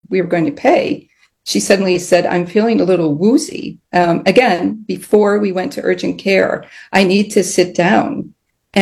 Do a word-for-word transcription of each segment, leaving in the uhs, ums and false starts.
we were going to pay, she suddenly said, I'm feeling a little woozy. Um, again, before we went to urgent care, I need to sit down.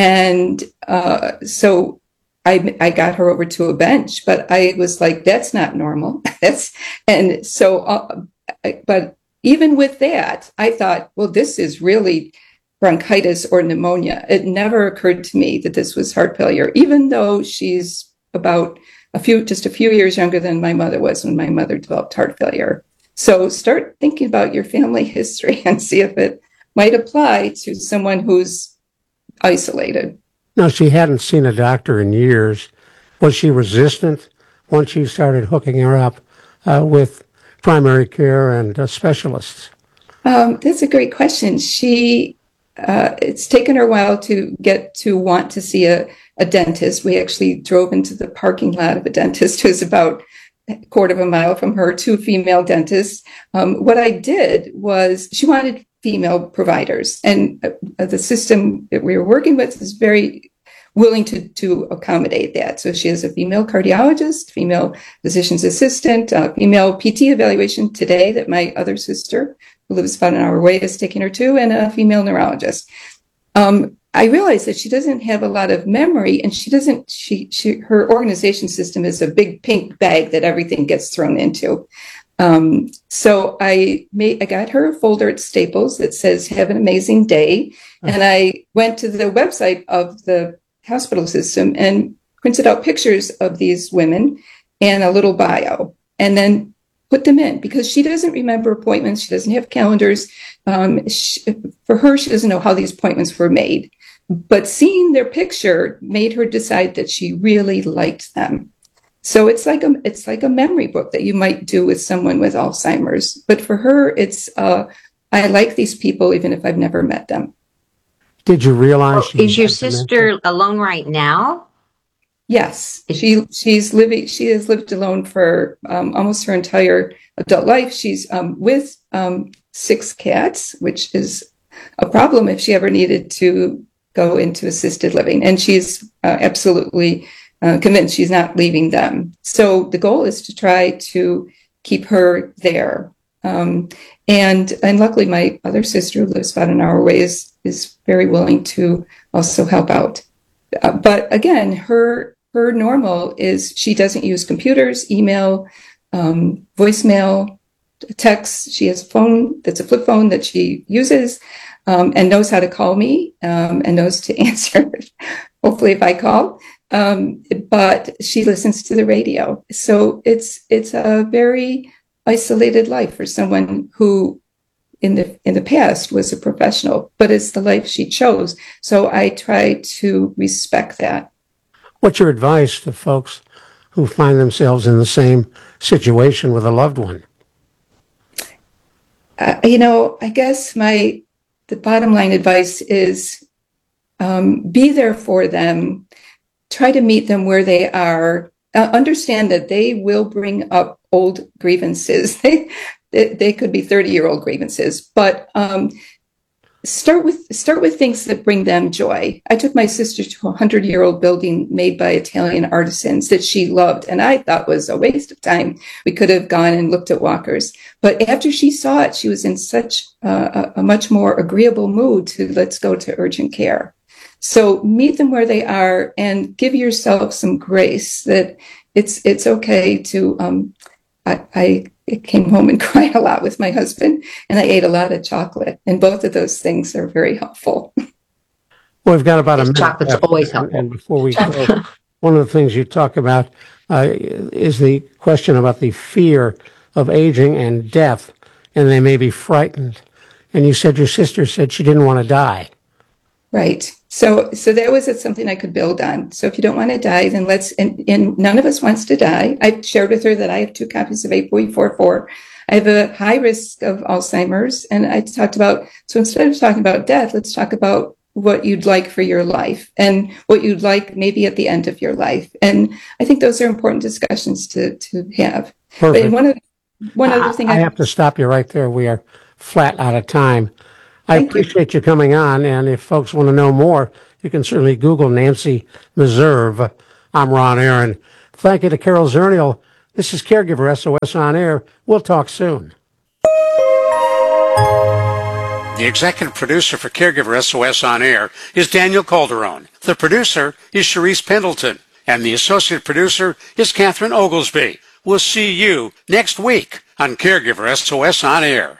And uh, so I, I got her over to a bench, but I was like, that's not normal. That's and so, uh, I, but even with that, I thought, well, this is really bronchitis or pneumonia. It never occurred to me that this was heart failure, even though she's about a few, just a few years younger than my mother was when my mother developed heart failure. So start thinking about your family history and see if it might apply to someone who's isolated. No, she hadn't seen a doctor in years. Was she resistant once you started hooking her up uh, with primary care and uh, specialists? Um, that's a great question. She, uh, it's taken her a while to get to want to see a, a dentist. We actually drove into the parking lot of a dentist who's about a quarter of a mile from her, two female dentists. Um, what I did was she wanted female providers, and uh, the system that we were working with is very willing to, to accommodate that. So she has a female cardiologist, female physician's assistant, uh, female P T evaluation today that my other sister, who lives about an hour away, is taking her to, and a female neurologist. Um, I realized that she doesn't have a lot of memory, and she doesn't, she, she, her organization system is a big pink bag that everything gets thrown into. Um, so I made, I got her a folder at Staples that says, have an amazing day. And I went to the website of the hospital system and printed out pictures of these women and a little bio, and then put them in, because she doesn't remember appointments. She doesn't have calendars. Um, she, for her, she doesn't know how these appointments were made, but seeing their picture made her decide that she really liked them. So it's like a, it's like a memory book that you might do with someone with Alzheimer's. But for her, it's, uh, I like these people, even if I've never met them. Did you realize? Well, is your sister dementia? Alone right now? Yes, she she's living. She has lived alone for um, almost her entire adult life. She's um, with um, six cats, which is a problem if she ever needed to go into assisted living. And she's uh, absolutely uh, convinced she's not leaving them. So the goal is to try to keep her there. Um, and and luckily, my other sister, who lives about an hour away, is is very willing to also help out. Uh, but again, her her normal is she doesn't use computers, email, um, voicemail, text. She has a phone that's a flip phone that she uses, um, and knows how to call me, um, and knows to answer, hopefully, if I call. Um, but she listens to the radio. So it's it's a very isolated life for someone who in the in the past was a professional, but it's the life she chose. So I try to respect that. What's your advice to folks who find themselves in the same situation with a loved one? Uh, you know, I guess my the bottom line advice is um, be there for them. Try to meet them where they are. Uh, understand that they will bring up old grievances. They they could be thirty-year-old grievances, but um, start with start with things that bring them joy. I took my sister to a hundred-year-old building made by Italian artisans that she loved, and I thought was a waste of time. We could have gone and looked at walkers, but after she saw it, she was in such uh, a, a much more agreeable mood to let's go to urgent care. So meet them where they are and give yourself some grace that it's it's okay to. Um, I, I came home and cried a lot with my husband, and I ate a lot of chocolate, and both of those things are very helpful. Well, we've got about a minute. Chocolate's left, always helpful. And before we go, one of the things you talk about uh, is the question about the fear of aging and death, and they may be frightened. And you said your sister said she didn't want to die. Right. So, so that was something I could build on. So if you don't want to die, then let's, and, and none of us wants to die. I shared with her that I have two copies of eight point four four. I have a high risk of Alzheimer's. And I talked about, so instead of talking about death, let's talk about what you'd like for your life and what you'd like maybe at the end of your life. And I think those are important discussions to, to have. Perfect. But one of, one other thing I, I, I have to stop you right there. We are flat out of time. I Thank appreciate you. you coming on, and if folks want to know more, you can certainly Google Nancy Meserve. I'm Ron Aaron. Thank you to Carol Zernial, This is Caregiver S O S On Air. We'll talk soon. The executive producer for Caregiver S O S On Air is Daniel Calderon. The producer is Sharice Pendleton. And the associate producer is Catherine Oglesby. We'll see you next week on Caregiver S O S On Air.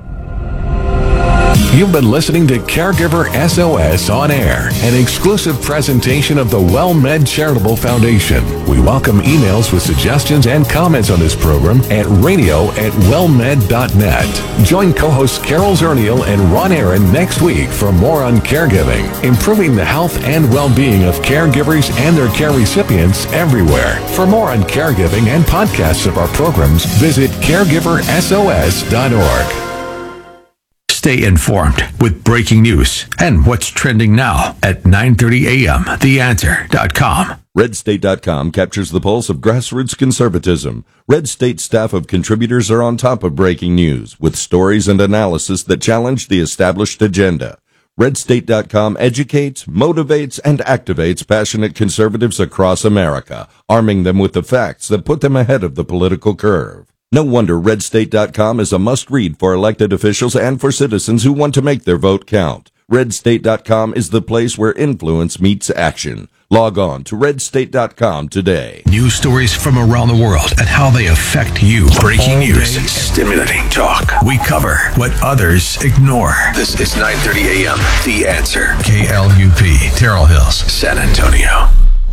You've been listening to Caregiver S O S On Air, an exclusive presentation of the WellMed Charitable Foundation. We welcome emails with suggestions and comments on this program at radio at wellmed dot net. Join co-hosts Carol Zernial and Ron Aaron next week for more on caregiving, improving the health and well-being of caregivers and their care recipients everywhere. For more on caregiving and podcasts of our programs, visit caregiver S O S dot org. Stay informed with breaking news and what's trending now at nine thirty a.m. the answer dot com. red state dot com captures the pulse of grassroots conservatism. Red State staff of contributors are on top of breaking news with stories and analysis that challenge the established agenda. red state dot com educates, motivates, and activates passionate conservatives across America, arming them with the facts that put them ahead of the political curve. No wonder red state dot com is a must-read for elected officials and for citizens who want to make their vote count. red state dot com is the place where influence meets action. Log on to red state dot com today. News stories from around the world and how they affect you. Breaking news, stimulating talk. We cover what others ignore. This is nine thirty a.m. The Answer. K L U P, Terrell Hills, San Antonio.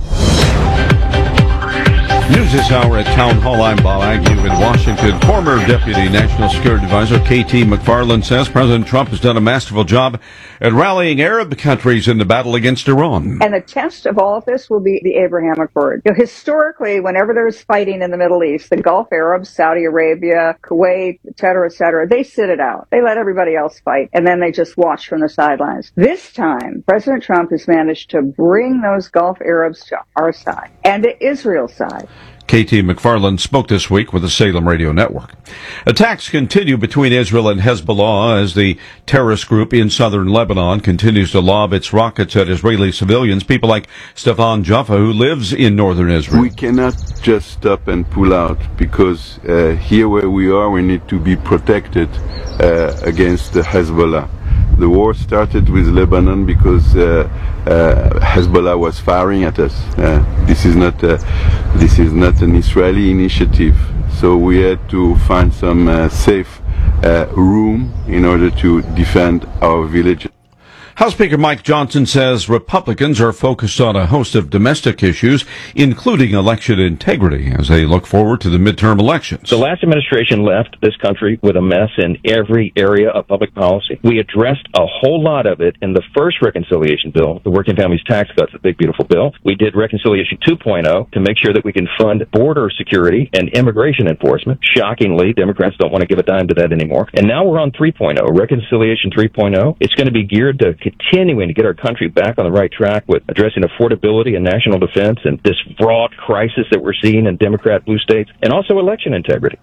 News this hour at Town Hall. I'm Bob Agnew in Washington. Former Deputy National Security Advisor K T McFarland says President Trump has done a masterful job at rallying Arab countries in the battle against Iran. And the test of all of this will be the Abrahamic Accord. You know, historically, whenever there's fighting in the Middle East, the Gulf Arabs, Saudi Arabia, Kuwait, et cetera, et cetera, they sit it out. They let everybody else fight, and then they just watch from the sidelines. This time, President Trump has managed to bring those Gulf Arabs to our side and to Israel's side. K T McFarland spoke this week with the Salem Radio Network. Attacks continue between Israel and Hezbollah as the terrorist group in southern Lebanon continues to lob its rockets at Israeli civilians. People like Stefan Jaffa, who lives in northern Israel. We cannot just stop and pull out because uh, here where we are, we need to be protected uh, against the Hezbollah. The war started with Lebanon because uh, uh, Hezbollah was firing at us. Uh, this is not uh, this is not an Israeli initiative. So we had to find some uh, safe uh, room in order to defend our village. House Speaker Mike Johnson says Republicans are focused on a host of domestic issues, including election integrity, as they look forward to the midterm elections. The last administration left this country with a mess in every area of public policy. We addressed a whole lot of it in the first reconciliation bill, the Working Families Tax Cuts, the big, beautiful bill. We did Reconciliation two point oh to make sure that we can fund border security and immigration enforcement. Shockingly, Democrats don't want to give a dime to that anymore. And now we're on three point oh, Reconciliation three point oh. It's going to be geared to continuing to get our country back on the right track with addressing affordability and national defense and this broad crisis that we're seeing in Democrat blue states, and also election integrity.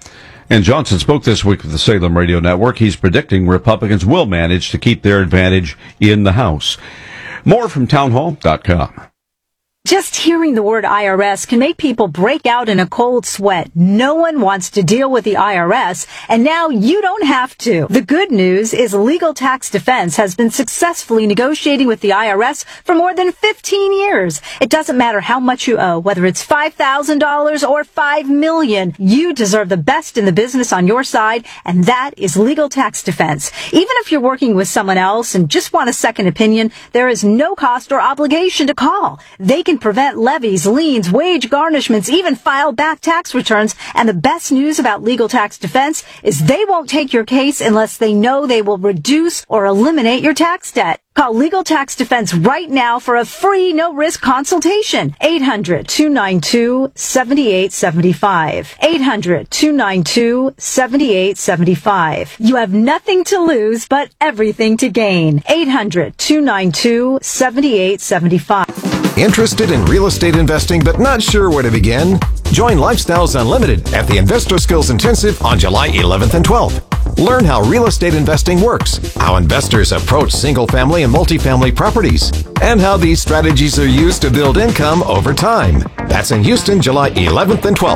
And Johnson spoke this week with the Salem Radio Network. He's predicting Republicans will manage to keep their advantage in the House. More from town hall dot com. Just hearing the word I R S can make people break out in a cold sweat. No one wants to deal with the I R S, and now you don't have to. The good news is Legal Tax Defense has been successfully negotiating with the I R S for more than fifteen years. It doesn't matter how much you owe, whether it's five thousand dollars or five million dollars. You deserve the best in the business on your side, and that is Legal Tax Defense. Even if you're working with someone else and just want a second opinion, there is no cost or obligation to call. They can prevent levies, liens, wage garnishments, even file back tax returns. And the best news about Legal Tax Defense is they won't take your case unless they know they will reduce or eliminate your tax debt. Call Legal Tax Defense right now for a free, no-risk consultation. eight hundred, two nine two, seven eight seven five. eight hundred, two nine two, seven eight seven five. You have nothing to lose, but everything to gain. eight hundred, two nine two, seven eight seven five. Interested in real estate investing but not sure where to begin? Join Lifestyles Unlimited at the Investor Skills Intensive on July eleventh and twelfth. Learn how real estate investing works, how investors approach single-family and multifamily properties, and how these strategies are used to build income over time. That's in Houston, July eleventh and twelfth.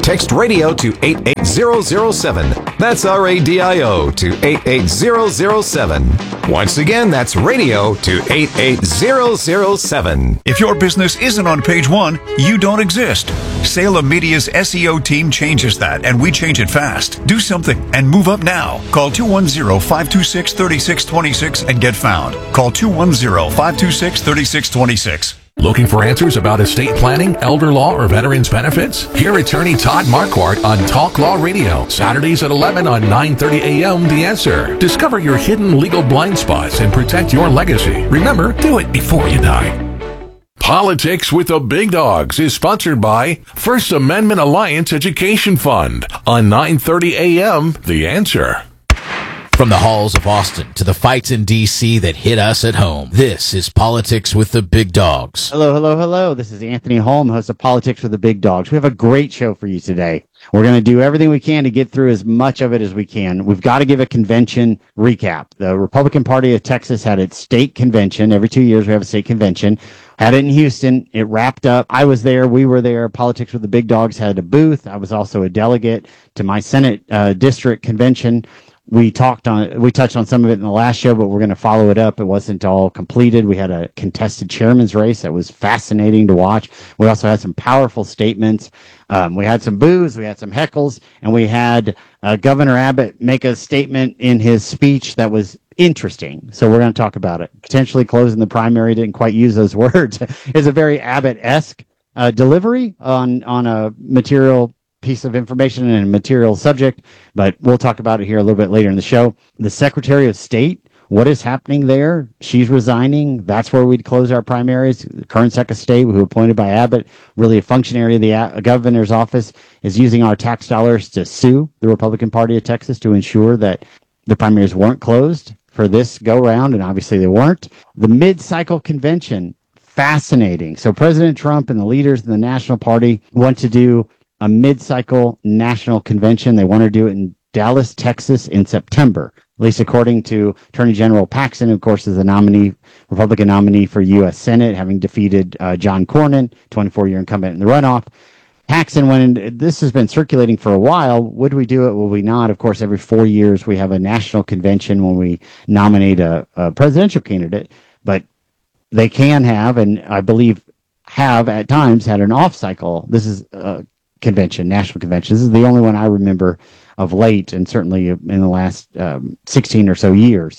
Text radio to eight eight zero zero seven. That's R A D I O to eight eight zero zero seven. Once again, that's radio to eight eight zero zero seven. If your business isn't on page one, you don't exist. Salem Media's S E O team changes that, and we change it fast. Do something and move up now. Call two one zero, five two six, three six two six and get found. Call two one zero, five two six, three six two six. Looking for answers about estate planning, elder law, or veterans benefits? Hear attorney Todd Marquardt on Talk Law Radio, Saturdays at eleven on nine thirty a.m. The Answer. Discover your hidden legal blind spots and protect your legacy. Remember, do it before you die. Politics with the Big Dogs is sponsored by First Amendment Alliance Education Fund on nine thirty a.m. The Answer. From the halls of Austin to the fights in D C that hit us at home, this is Politics with the Big Dogs. Hello, hello, hello. This is Anthony Holm, host of Politics with the Big Dogs. We have a great show for you today. We're going to do everything we can to get through as much of it as we can. We've got to give a convention recap. The Republican Party of Texas had its state convention. Every two years we have a state convention. Had it in Houston. It wrapped up. I was there. We were there. Politics with the Big Dogs had a booth. I was also a delegate to my Senate uh, district convention. We talked on, we touched on some of it in the last show, but we're going to follow it up. It wasn't all completed. We had a contested chairman's race that was fascinating to watch. We also had some powerful statements. Um, we had some boos, we had some heckles, and we had uh, Governor Abbott make a statement in his speech that was interesting. So we're going to talk about it. Potentially closing the primary, didn't quite use those words. It's a very Abbott-esque uh, delivery on, on a material piece of information and a material subject, but we'll talk about it here a little bit later in the show. The Secretary of State, what is happening there? She's resigning. That's where we'd close our primaries. The current Secretary of State, who appointed by Abbott, really a functionary of the a- governor's office, is using our tax dollars to sue the Republican Party of Texas to ensure that the primaries weren't closed for this go-round, and obviously they weren't. The mid-cycle convention, fascinating. So President Trump and the leaders in the National Party want to do a mid-cycle national convention. They want to do it in Dallas, Texas in September, at least according to Attorney General Paxton, who of course is the nominee, Republican nominee for U S Senate, having defeated uh, John Cornyn, twenty-four-year incumbent in the runoff. Paxton went in, this has been circulating for a while. Would we do it? Will we not? Of course, every four years we have a national convention when we nominate a, a presidential candidate, but they can have, and I believe have at times had an off-cycle. This is uh, convention, national convention. This is the only one I remember of late, and certainly in the last um, sixteen or so years.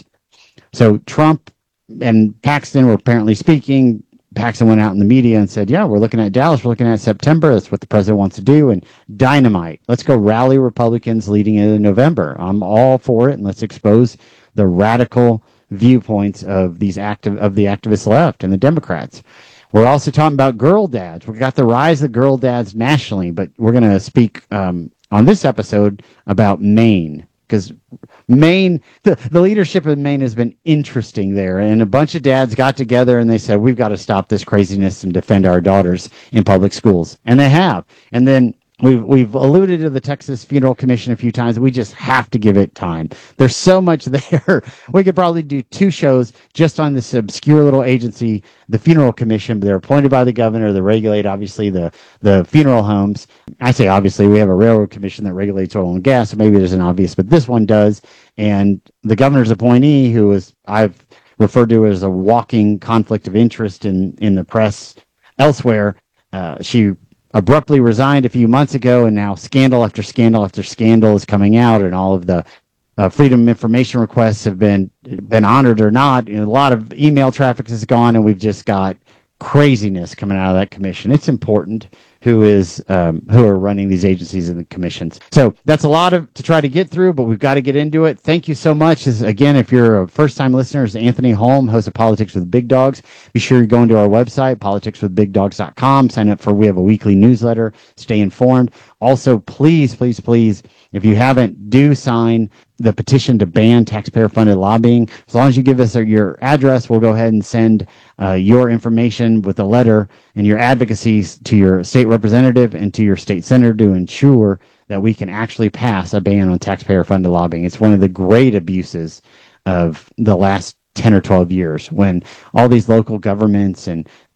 So Trump and Paxton were apparently speaking. Paxton went out in the media and said, yeah, we're looking at Dallas. We're looking at September. That's what the president wants to do. And dynamite. Let's go rally Republicans leading into November. I'm all for it. And let's expose the radical viewpoints of these active, of the activist left and the Democrats. We're also talking about girl dads. We've got the rise of girl dads nationally, but we're going to speak um, on this episode about Maine, because Maine, the, the leadership of Maine has been interesting there. And a bunch of dads got together and they said, we've got to stop this craziness and defend our daughters in public schools. And they have. And then We've we've alluded to the Texas Funeral Commission a few times. We just have to give it time. There's so much there. We could probably do two shows just on this obscure little agency, the Funeral Commission. They're appointed by the governor. They regulate, obviously, the, the funeral homes. I say, obviously, we have a railroad commission that regulates oil and gas, so maybe there's an obvious, but this one does. And the governor's appointee, who is, I've referred to as a walking conflict of interest in, in the press elsewhere, uh, she abruptly resigned a few months ago, and now scandal after scandal after scandal is coming out, and all of the uh, freedom of information requests have been been honored or not. You know, a lot of email traffic has gone, and we've just got craziness coming out of that commission. It's important who is um, who are running these agencies and the commissions. So that's a lot of to try to get through, but we've got to get into it. Thank you so much. This, again, if you're a first-time listener, it's Anthony Holm, host of Politics with Big Dogs. Be sure you go into our website, politics with big dogs dot com. Sign up for, we have a weekly newsletter. Stay informed. Also, please, please, please, if you haven't, do sign the petition to ban taxpayer-funded lobbying. As long as you give us your address, we'll go ahead and send uh, your information with a letter and your advocacies to your state representative and to your state senator to ensure that we can actually pass a ban on taxpayer-funded lobbying. It's one of the great abuses of the last ten or twelve years, when all these local governments and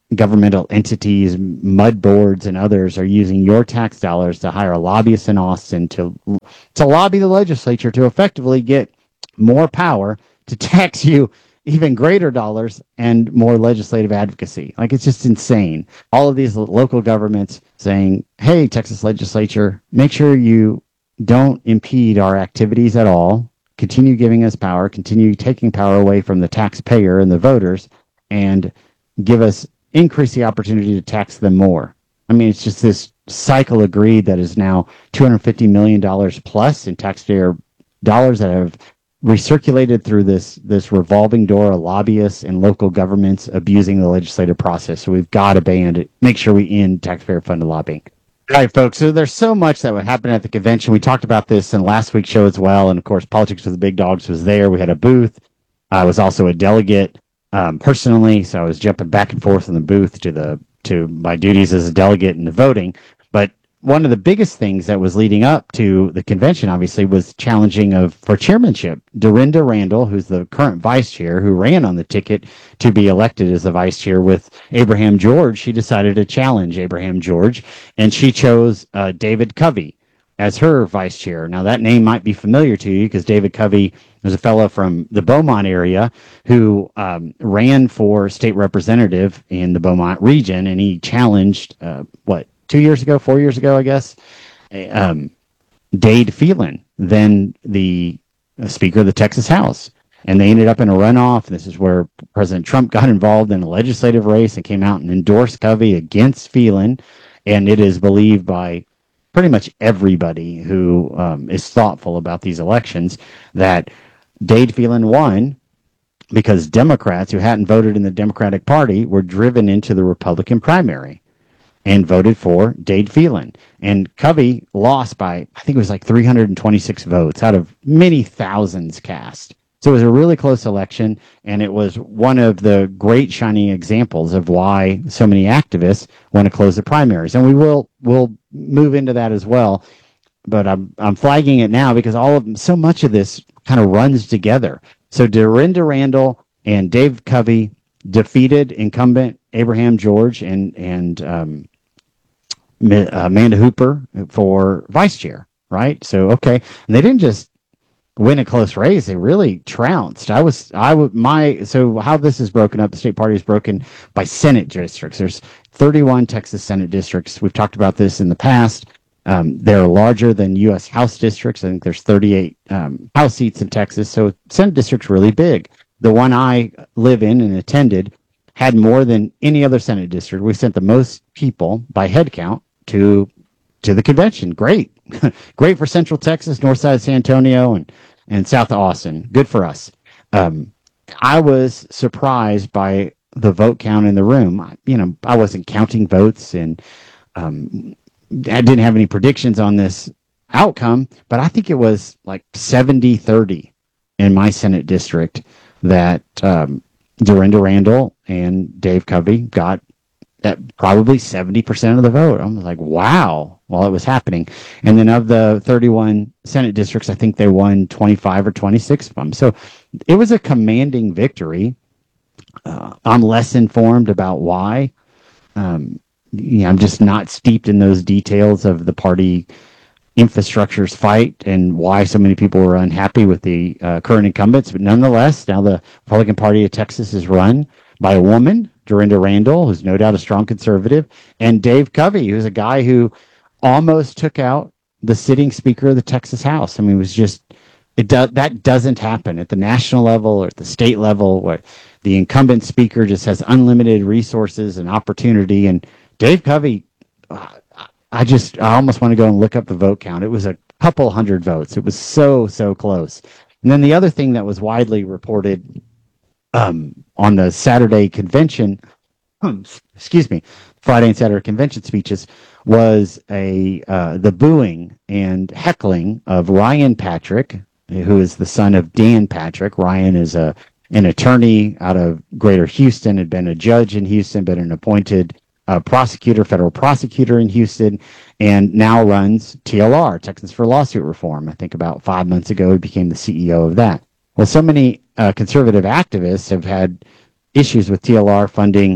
governmental entities, mud boards, and others are using your tax dollars to hire lobbyists in Austin to to lobby the legislature to effectively get more power to tax you even greater dollars and more legislative advocacy. Like, it's just insane. All of these local governments saying, hey, Texas legislature, make sure you don't impede our activities at all. Continue giving us power, continue taking power away from the taxpayer and the voters, and give us, increase the opportunity to tax them more. I mean, it's just this cycle of greed that is now two hundred fifty million dollars plus in taxpayer dollars that have recirculated through this this revolving door of lobbyists and local governments abusing the legislative process. So we've got to ban it. Make sure we end taxpayer-funded lobbying. All right, folks. So there's so much that would happen at the convention. We talked about this in last week's show as well. And of course, Politics with the Big Dogs was there. We had a booth. I was also a delegate um, personally, so I was jumping back and forth in the booth to the to my duties as a delegate in the voting. But one of the biggest things that was leading up to the convention, obviously, was challenging of for chairmanship. Dorinda Randall, who's the current vice chair, who ran on the ticket to be elected as the vice chair with Abraham George, she decided to challenge Abraham George, and she chose uh, David Covey as her vice chair. Now, that name might be familiar to you because David Covey was a fellow from the Beaumont area who um, ran for state representative in the Beaumont region, and he challenged, uh, what, two years ago, four years ago, I guess, um, Dade Phelan, then the uh, Speaker of the Texas House. And they ended up in a runoff. This is where President Trump got involved in a legislative race and came out and endorsed Covey against Phelan. And it is believed by pretty much everybody who um, is thoughtful about these elections that Dade Phelan won because Democrats who hadn't voted in the Democratic Party were driven into the Republican primary and voted for Dade Phelan. And Covey lost by, I think it was like three hundred twenty-six votes out of many thousands cast. So it was a really close election, and it was one of the great shining examples of why so many activists want to close the primaries. And we will we'll move into that as well. But I'm I'm flagging it now because all of so much of this kind of runs together. So Dorinda Randall and Dave Covey defeated incumbent Abraham George and and um, Amanda Hooper for vice chair, right? So okay, and they didn't just win a close race; they really trounced. I was, I would, my so how this is broken up. The state party is broken by Senate districts. There's thirty-one Texas Senate districts. We've talked about this in the past. Um, they're larger than U S House districts. I think there's thirty-eight um, House seats in Texas, so Senate district's really big. The one I live in and attended had more than any other Senate district. We sent the most people by head count to to the convention. Great. Great for Central Texas, north side of San Antonio, and, and south of Austin. Good for us. Um, I was surprised by the vote count in the room. You know, I wasn't counting votes, and um, I didn't have any predictions on this outcome, but I think it was like seventy thirty in my Senate district that um, Dorinda Randall and Dave Covey got at probably seventy percent of the vote. I was like, wow, while it was happening. And then of the thirty-one Senate districts, I think they won twenty-five or twenty-six of them. So it was a commanding victory. Uh, I'm less informed about why. Um, you know, I'm just not steeped in those details of the party infrastructure's fight and why so many people were unhappy with the uh, current incumbents. But nonetheless, now the Republican Party of Texas is run by a woman, Dorinda Randall, who's no doubt a strong conservative, and Dave Covey, who's a guy who almost took out the sitting Speaker of the Texas House. I mean, it was just, it do, that doesn't happen at the national level or at the state level, where the incumbent speaker just has unlimited resources and opportunity. And Dave Covey, I just, I almost want to go and look up the vote count. It was a couple hundred votes. It was so, so close. And then the other thing that was widely reported um, on the Saturday convention, excuse me, Friday and Saturday convention speeches was a uh, the booing and heckling of Ryan Patrick, who is the son of Dan Patrick. Ryan is a an attorney out of Greater Houston, had been a judge in Houston, been an appointed uh, prosecutor, federal prosecutor in Houston, and now runs T L R, Texans for Lawsuit Reform. I think about five months ago, he became the C E O of that. Well, so many uh, conservative activists have had issues with T L R funding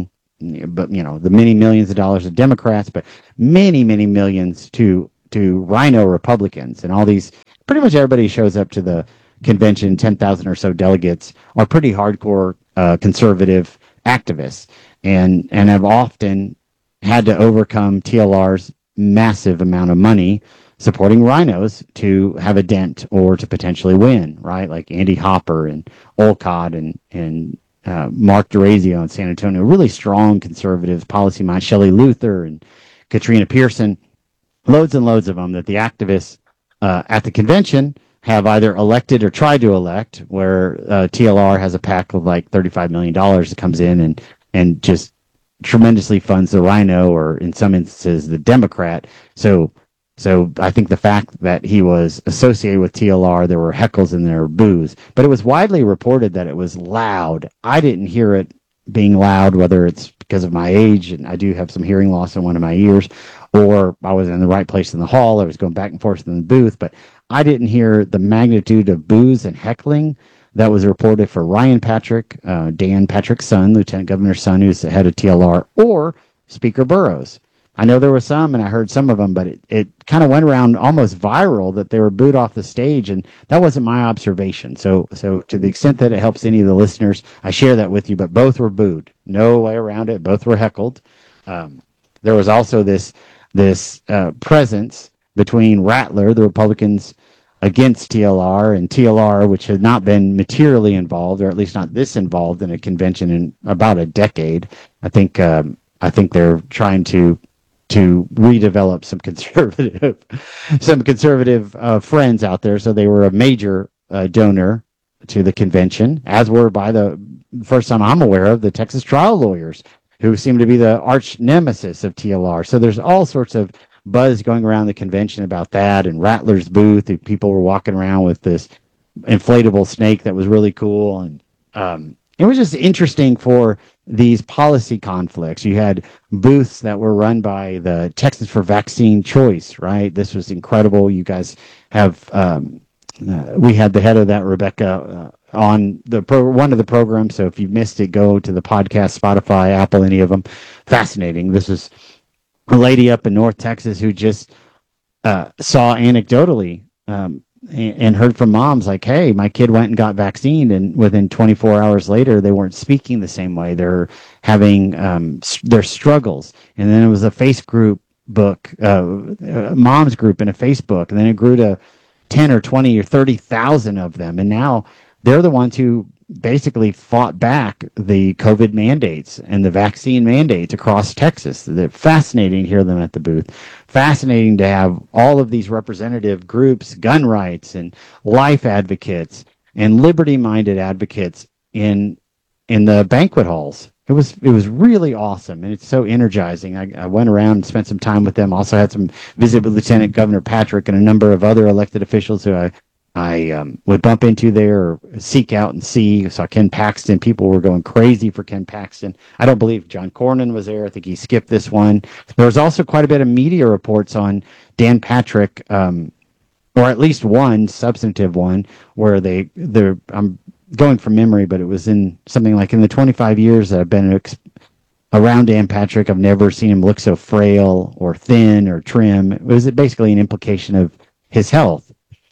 but you know, the many millions of dollars of Democrats, but many, many millions to to Rhino Republicans, and all these. Pretty much everybody shows up to the convention. Ten thousand or so delegates are pretty hardcore uh, conservative activists, and and have often had to overcome T L R's massive amount of money supporting rhinos to have a dent or to potentially win, right? Like Andy Hopper and Olcott and and uh, Mark DeRazio in San Antonio, really strong conservative policy minds, Shelley Luther and Katrina Pearson, loads and loads of them that the activists uh, at the convention have either elected or tried to elect, where uh, T L R has a pack of like thirty-five million dollars that comes in and, and just tremendously funds the rhino, or in some instances, the Democrat. So So I think the fact that he was associated with T L R, there were heckles and there were boos, but it was widely reported that it was loud. I didn't hear it being loud, whether it's because of my age, and I do have some hearing loss in one of my ears, or I was in the right place in the hall. I was going back and forth in the booth, but I didn't hear the magnitude of boos and heckling that was reported for Ryan Patrick, uh, Dan Patrick's son, Lieutenant Governor's son, who's the head of T L R, or Speaker Burrows. I know there were some, and I heard some of them, but it, it kind of went around almost viral that they were booed off the stage, and that wasn't my observation. So, so to the extent that it helps any of the listeners, I share that with you, but both were booed. No way around it. Both were heckled. Um, there was also this, this uh, presence between Rattler, the Republicans against T L R, and T L R, which had not been materially involved, or at least not this involved in a convention in about a decade. I think, um, I think they're trying to to redevelop some conservative, some conservative uh, friends out there. So they were a major uh, donor to the convention, as were, by the first time I'm aware of, the Texas trial lawyers, who seem to be the arch nemesis of T L R. So there's all sorts of buzz going around the convention about that, and Rattler's booth. People were walking around with this inflatable snake that was really cool, and um, it was just interesting for these policy conflicts. You had booths that were run by the Texans for Vaccine Choice, right? This was incredible. You guys have, um, uh, we had the head of that, Rebecca, uh, on the pro- one of the programs. So if you missed it, go to the podcast, Spotify, Apple, any of them. Fascinating. This is a lady up in North Texas who just uh, saw anecdotally um, and heard from moms like, hey, my kid went and got vaccinated, and within twenty-four hours later, they weren't speaking the same way. They're having um, their struggles. And then it was a face group book, uh, a mom's group in a Facebook, and then it grew to ten or twenty or thirty thousand of them. And now they're the ones who basically fought back the COVID mandates and the vaccine mandates across Texas. They're fascinating to hear them at the booth. Fascinating to have all of these representative groups, gun rights and life advocates and liberty-minded advocates in in the banquet halls. It was it was really awesome, and it's so energizing. I, I went around and spent some time with them. Also had some visit with Lieutenant Governor Patrick and a number of other elected officials who I I um, would bump into there or seek out and see. Saw Ken Paxton. People were going crazy for Ken Paxton. I don't believe John Cornyn was there. I think he skipped this one. There was also quite a bit of media reports on Dan Patrick, um, or at least one substantive one, where they, they're, I'm going from memory, but it was in something like in the twenty-five years that I've been ex- around Dan Patrick, I've never seen him look so frail or thin or trim. It was basically an implication of his health.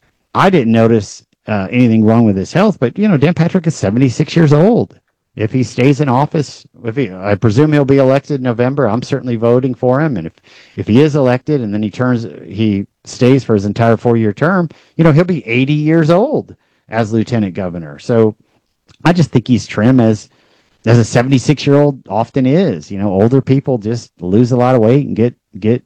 I didn't notice uh, anything wrong with his health, but, you know, Dan Patrick is seventy-six years old. If he stays in office, if he, I presume he'll be elected in November. I'm certainly voting for him. And if, if he is elected and then he turns, he stays for his entire four-year term, you know, he'll be eighty years old as lieutenant governor. So I just think he's trim as, as a seventy-six-year-old often is. You know, older people just lose a lot of weight and get, get,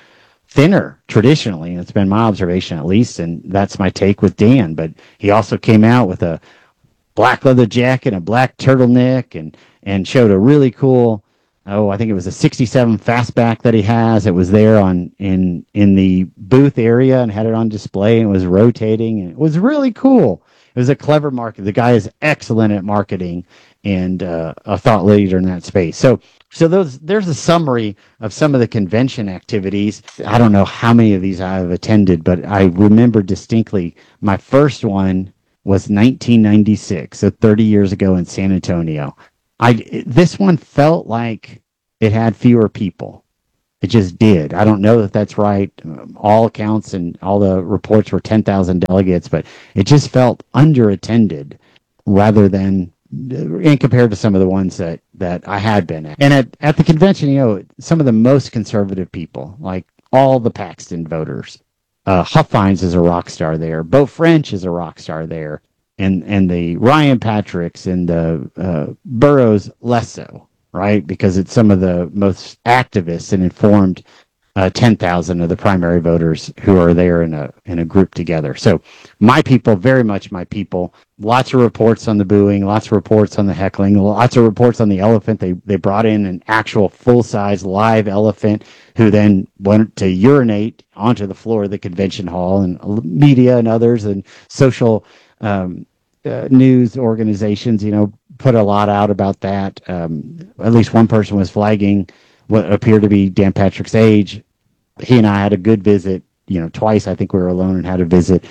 thinner traditionally. It's been my observation, at least, and that's my take with Dan. But he also came out with a black leather jacket, a black turtleneck, and and showed a really cool, oh, I think it was a sixty-seven fastback that he has. It was there on in in the booth area and had it on display, and it was rotating, and it was really cool. It was a clever market. The guy is excellent at marketing and uh, a thought leader in that space. So So those there's a summary of some of the convention activities. I don't know how many of these I've attended, but I remember distinctly my first one was nineteen ninety-six, so thirty years ago in San Antonio. I this one felt like it had fewer people. It just did. I don't know that that's right. Um, all accounts and all the reports were ten thousand delegates, but it just felt underattended rather than in compared to some of the ones that, that I had been at. And at, at the convention, you know, some of the most conservative people, like all the Paxton voters, uh, Huffines is a rock star there. Beau French is a rock star there. And, and the Ryan Patricks and the uh, Burrows less so, right? Because it's some of the most activists and informed uh, ten thousand of the primary voters who are there in a in a group together. So my people, very much my people. Lots of reports on the booing, lots of reports on the heckling, lots of reports on the elephant. They they brought in an actual full-size live elephant who then went to urinate onto the floor of the convention hall, and media and others and social um, uh, news organizations, you know, put a lot out about that. Um, at least one person was flagging what appeared to be Dan Patrick's age. He and I had a good visit, you know, twice. I think we were alone and had a visit.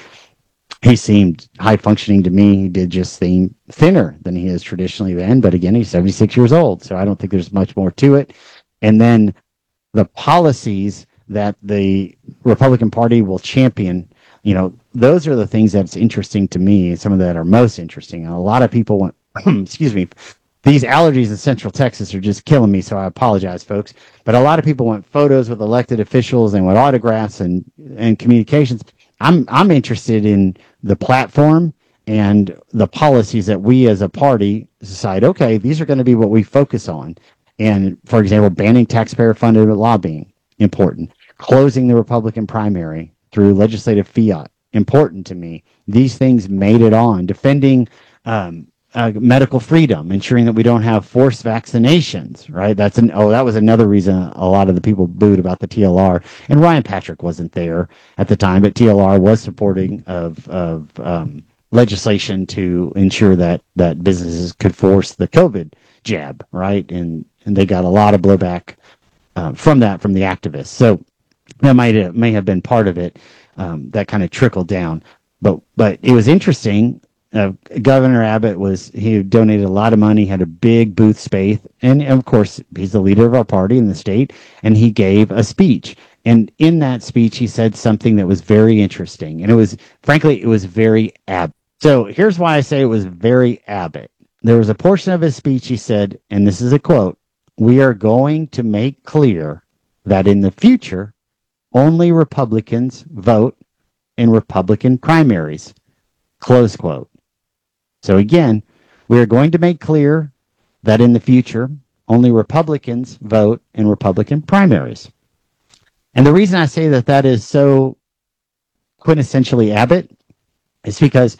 He seemed high functioning to me. He did just seem thinner than he has traditionally been. But again, he's seventy-six years old, so I don't think there's much more to it. And then the policies that the Republican Party will champion, you know, those are the things that's interesting to me, some of that are most interesting. And a lot of people want, excuse me, these allergies in Central Texas are just killing me, so I apologize, folks. But a lot of people want photos with elected officials and want autographs and, and communications. I'm I'm interested in the platform and the policies that we as a party decide, okay, these are going to be what we focus on. And, for example, banning taxpayer-funded lobbying, important. Closing the Republican primary through legislative fiat, important to me. These things made it on. Defending um, uh, medical freedom, ensuring that we don't have forced vaccinations, right? That's an, oh, that was another reason a lot of the people booed about the T L R. And Ryan Patrick wasn't there at the time, but T L R was supporting of, of um, legislation to ensure that, that businesses could force the COVID jab, right? And and they got a lot of blowback uh, from that, from the activists. So that might have, may have been part of it. Um, that kind of trickled down. But but it was interesting. Uh, Governor Abbott was, he donated a lot of money, had a big booth space, and, and of course he's the leader of our party in the state, and he gave a speech. And in that speech, he said something that was very interesting, and it was, frankly, it was very Abbott. So here's why I say it was very Abbott. There was a portion of his speech he said, and this is a quote, "We are going to make clear that in the future, only Republicans vote in Republican primaries," close quote. So again, we are going to make clear that in the future, only Republicans vote in Republican primaries. And the reason I say that that is so quintessentially Abbott is because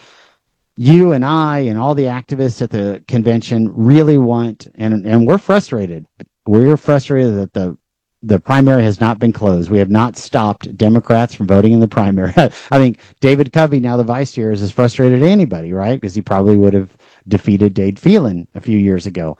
you and I and all the activists at the convention really want, and, and we're frustrated. We're frustrated that the The primary has not been closed. We have not stopped Democrats from voting in the primary. I think David Covey, now the vice chair, is as frustrated as anybody, right? Because he probably would have defeated Dade Phelan a few years ago.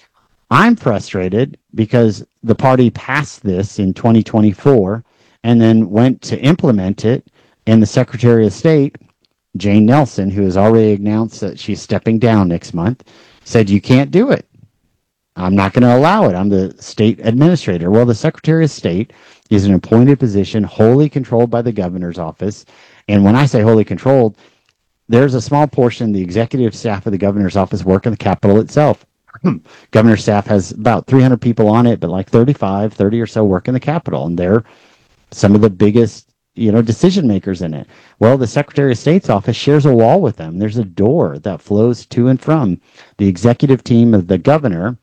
I'm frustrated because the party passed this in twenty twenty-four and then went to implement it, and the Secretary of State, Jane Nelson, who has already announced that she's stepping down next month, said you can't do it. I'm not going to allow it. I'm the state administrator. Well, the Secretary of State is an appointed position wholly controlled by the governor's office. And when I say wholly controlled, there's a small portion, the executive staff of the governor's office work in the Capitol itself. Governor's staff has about three hundred people on it, but like thirty-five, thirty or so work in the Capitol. And they're some of the biggest, you know, decision makers in it. Well, the Secretary of State's office shares a wall with them. There's a door that flows to and from the executive team of the governor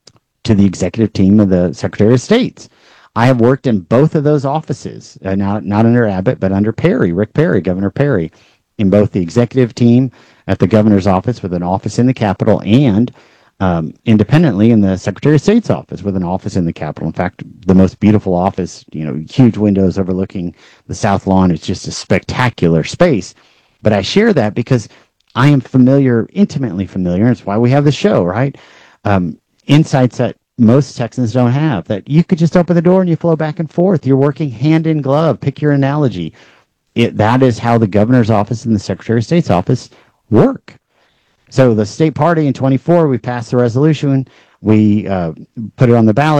to the executive team of the Secretary of State. I have worked in both of those offices, uh, not, not under Abbott, but under Perry, Rick Perry, Governor Perry, in both the executive team at the governor's office with an office in the Capitol and um, independently in the Secretary of State's office with an office in the Capitol. In fact, the most beautiful office, you know, huge windows overlooking the South Lawn. It's just a spectacular space. But I share that because I am familiar, intimately familiar, and it's why we have the show, right? Um, insights that most Texans don't have, that you could just open the door and you flow back and forth. You're working hand in glove. Pick your analogy. It, that is how the governor's office and the Secretary of State's office work. So the state party in twenty-four, we passed the resolution. We uh, put it on the ballot.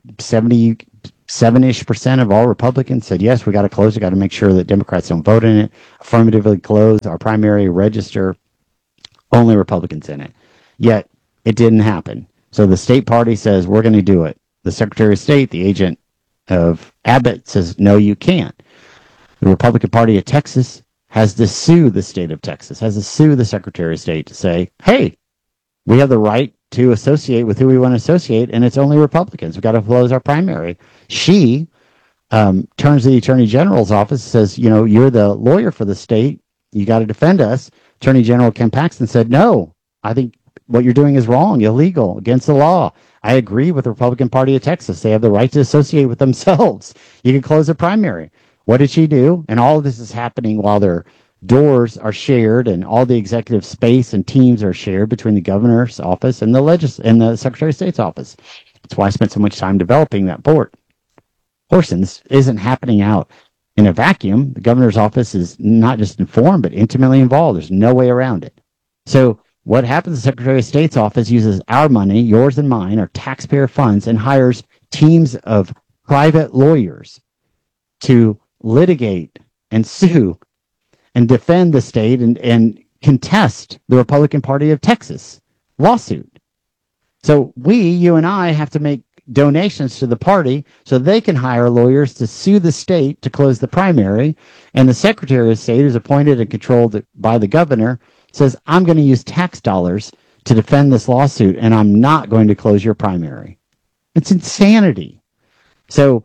seventy-seven-ish percent of all Republicans said, yes, we got to close it, got to make sure that Democrats don't vote in it, affirmatively close our primary, register, only Republicans in it. Yet, it didn't happen. So the state party says, we're going to do it. The Secretary of State, the agent of Abbott, says, no, you can't. The Republican Party of Texas has to sue the state of Texas, has to sue the Secretary of State to say, hey, we have the right to associate with who we want to associate, and it's only Republicans. We've got to close our primary. She um, turns to the Attorney General's office and says, you know, you're the lawyer for the state. You got to defend us. Attorney General Ken Paxton said, no, I think what you're doing is wrong, illegal, against the law. I agree with the Republican Party of Texas. They have the right to associate with themselves. You can close a primary. What did she do? And all of this is happening while their doors are shared and all the executive space and teams are shared between the governor's office and the legis- and the Secretary of State's office. That's why I spent so much time developing that board. Portion, this isn't happening out in a vacuum. The governor's office is not just informed, but intimately involved. There's no way around it. So what happens, the Secretary of State's office uses our money, yours and mine, our taxpayer funds, and hires teams of private lawyers to litigate and sue and defend the state and, and contest the Republican Party of Texas lawsuit. So we, you and I, have to make donations to the party so they can hire lawyers to sue the state to close the primary. And the Secretary of State, who's appointed and controlled by the governor, says, I'm going to use tax dollars to defend this lawsuit, and I'm not going to close your primary. It's insanity. So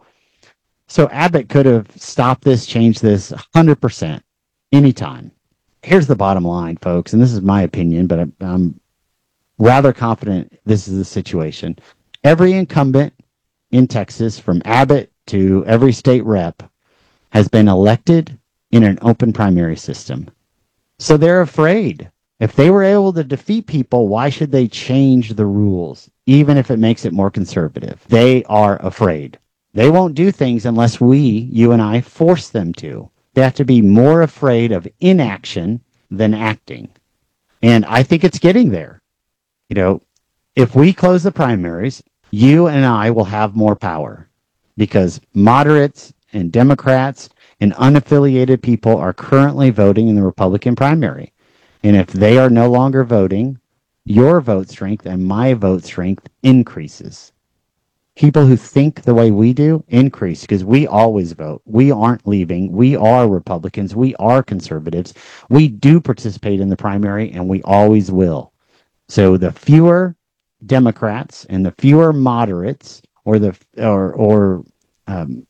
So Abbott could have stopped this, changed this one hundred percent anytime. Here's the bottom line, folks, and this is my opinion, but I'm, I'm rather confident this is the situation. Every incumbent in Texas, from Abbott to every state rep, has been elected in an open primary system. So they're afraid. If they were able to defeat people, why should they change the rules, even if it makes it more conservative? They are afraid. They won't do things unless we, you and I, force them to. They have to be more afraid of inaction than acting. And I think it's getting there. You know, if we close the primaries, you and I will have more power because moderates and Democrats and unaffiliated people are currently voting in the Republican primary. And if they are no longer voting, your vote strength and my vote strength increases. People who think the way we do increase because we always vote. We aren't leaving. We are Republicans. We are conservatives. We do participate in the primary, and we always will. So the fewer Democrats and the fewer moderates, or the or or um,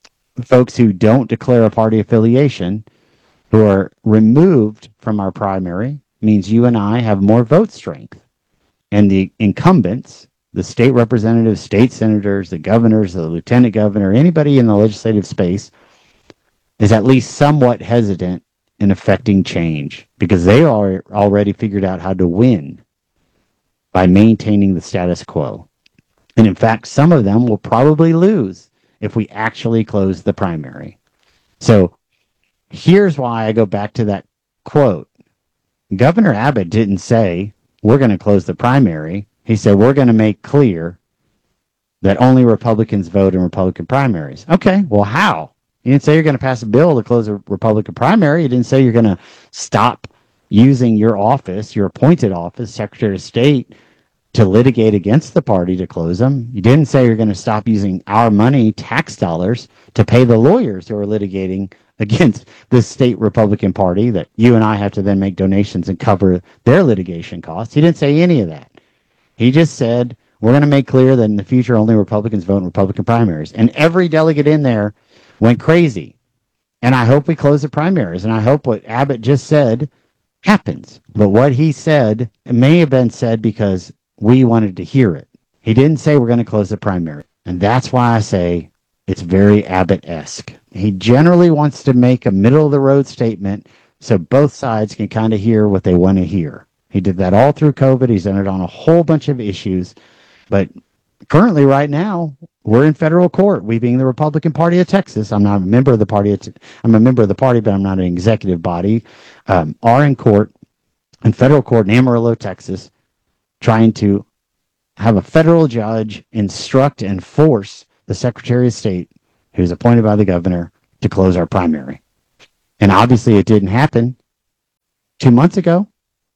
folks who don't declare a party affiliation, who are removed from our primary, means you and I have more vote strength, and the incumbents, the state representatives, state senators, the governors, the lieutenant governor, anybody in the legislative space is at least somewhat hesitant in affecting change because they are already figured out how to win by maintaining the status quo. And in fact, some of them will probably lose if we actually close the primary. So here's why I go back to that quote. Governor Abbott didn't say, we're going to close the primary. He said, we're going to make clear that only Republicans vote in Republican primaries. Okay, well, how? You didn't say you're going to pass a bill to close a Republican primary. You didn't say you're going to stop using your office, your appointed office, Secretary of State, to litigate against the party to close them. You didn't say you're going to stop using our money, tax dollars, to pay the lawyers who are litigating against the state Republican Party that you and I have to then make donations and cover their litigation costs. He didn't say any of that. He just said, we're going to make clear that in the future only Republicans vote in Republican primaries. And every delegate in there went crazy. And I hope we close the primaries. And I hope what Abbott just said happens. But what he said, it may have been said because we wanted to hear it. He didn't say we're going to close the primary. And that's why I say it's very Abbott-esque. He generally wants to make a middle-of-the-road statement so both sides can kind of hear what they want to hear. He did that all through COVID. He's done it on a whole bunch of issues. But currently, right now, we're in federal court. We, being the Republican Party of Texas, I'm not a member of the party. I'm a member of the party, but I'm not an executive body, um, are in court, in federal court in Amarillo, Texas, trying to have a federal judge instruct and force the Secretary of State, who's appointed by the governor, to close our primary. And obviously it didn't happen. Two months ago,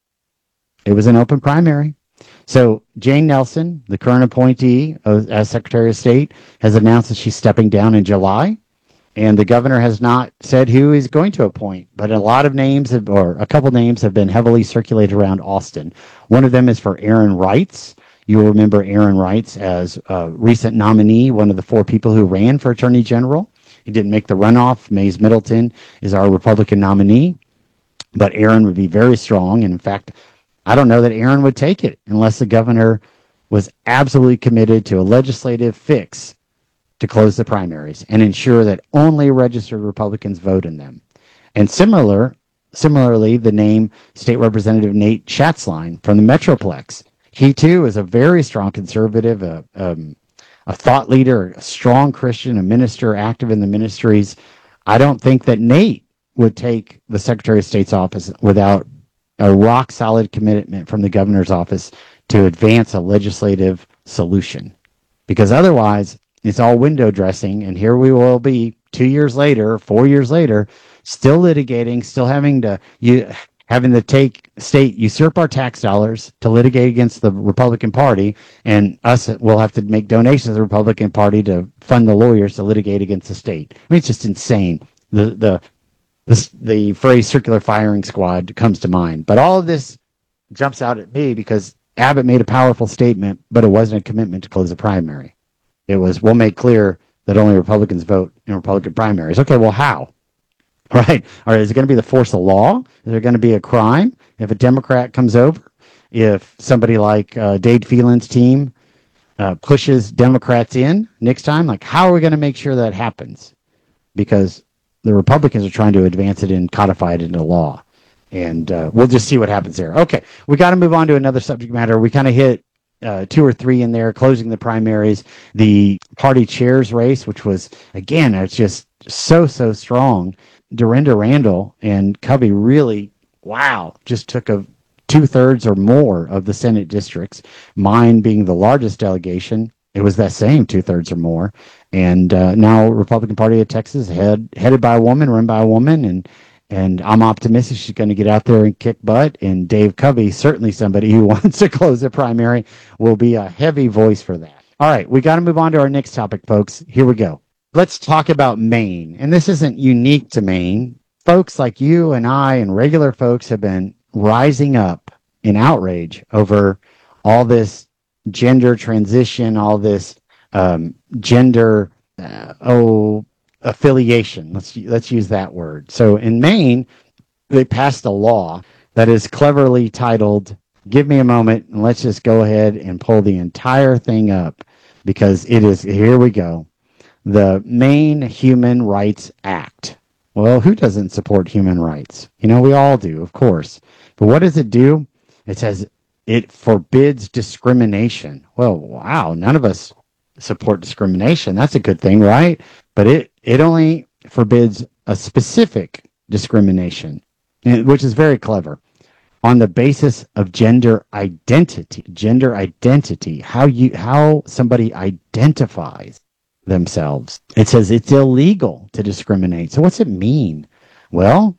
it was an open primary. So Jane Nelson, the current appointee as Secretary of State, has announced that she's stepping down in July. And the governor has not said who he's going to appoint, but a lot of names, have, or a couple names, have been heavily circulated around Austin. One of them is for Aaron Reitz. You will remember Aaron Reitz as a recent nominee, one of the four people who ran for Attorney General. He didn't make the runoff. Mays Middleton is our Republican nominee, but Aaron would be very strong. And in fact, I don't know that Aaron would take it unless the governor was absolutely committed to a legislative fix to close the primaries and ensure that only registered Republicans vote in them. And similar, similarly, the name State Representative Nate Schatzline from the Metroplex. He, too, is a very strong conservative, a, um, a thought leader, a strong Christian, a minister, active in the ministries. I don't think that Nate would take the Secretary of State's office without a rock-solid commitment from the governor's office to advance a legislative solution. Because otherwise, it's all window dressing, and here we will be two years later, four years later, still litigating, still having to you having to take state usurp our tax dollars to litigate against the Republican Party, and us will have to make donations to the Republican Party to fund the lawyers to litigate against the state. I mean, it's just insane. The the the, the phrase "circular firing squad" comes to mind, but all of this jumps out at me because Abbott made a powerful statement, but it wasn't a commitment to close the primary. It was, we'll make clear that only Republicans vote in Republican primaries. Okay, well, how? Right? Or is it going to be the force of law? Is there going to be a crime if a Democrat comes over? If somebody like uh, Dade Phelan's team uh, pushes Democrats in next time? Like, how are we going to make sure that happens? Because the Republicans are trying to advance it and codify it into law. And uh, we'll just see what happens there. Okay, we got to move on to another subject matter. We kind of hit Uh, two or three in there, closing the primaries, the party chairs race, which was, again, it's just so, so strong. Dorinda Randall and Covey really, wow, just took a two-thirds or more of the Senate districts, mine being the largest delegation. It was that same two-thirds or more. And uh, now Republican Party of Texas, head, headed by a woman, run by a woman, and And I'm optimistic she's going to get out there and kick butt. And Dave Covey, certainly somebody who wants to close the primary, will be a heavy voice for that. All right, we got to move on to our next topic, folks. Here we go. Let's talk about Maine. And this isn't unique to Maine. Folks like you and I and regular folks have been rising up in outrage over all this gender transition, all this um, gender, uh, oh, affiliation. Let's let's use that word. So in Maine, they passed a law that is cleverly titled, give me a moment and let's just go ahead and pull the entire thing up because it is, here we go. The Maine Human Rights Act. Well, who doesn't support human rights? You know, we all do, of course. But what does it do? It says it forbids discrimination. Well, wow, none of us support discrimination. That's a good thing, right? But it It only forbids a specific discrimination, which is very clever, on the basis of gender identity. Gender identity, how you how somebody identifies themselves. It says it's illegal to discriminate. So what's it mean? Well,